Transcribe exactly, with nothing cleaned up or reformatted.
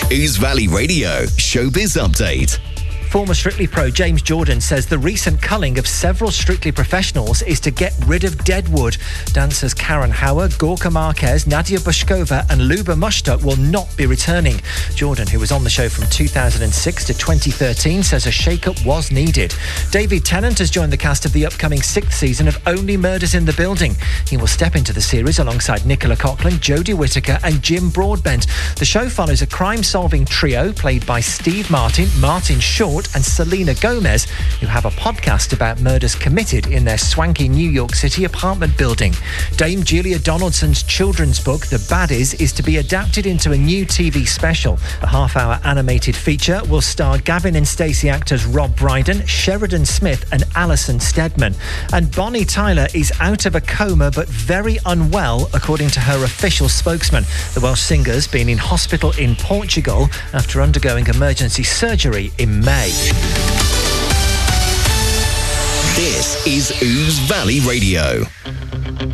Ouse Valley Radio Showbiz Update. Former Strictly pro James Jordan says the recent culling of several Strictly professionals is to get rid of deadwood. Dancers Karen Howard, Gorka Marquez, Nadia Bushkova and Luba Mushtaq will not be returning. Jordan, who was on the show from two thousand six to twenty thirteen, says a shake-up was needed. David Tennant has joined the cast of the upcoming sixth season of Only Murders in the Building. He will step into the series alongside Nicola Coughlan, Jodie Whittaker and Jim Broadbent. The show follows a crime-solving trio played by Steve Martin, Martin Short and Selena Gomez, who have a podcast about murders committed in their swanky New York City apartment building. Dame Julia Donaldson's children's book, The Baddies, is to be adapted into a new T V special. The half-hour animated feature will star Gavin and Stacey actors Rob Brydon, Sheridan Smith and Alison Steadman. And Bonnie Tyler is out of a coma but very unwell, according to her official spokesman. The Welsh singer's been in hospital in Portugal after undergoing emergency surgery in May. This is Ouse Valley Radio.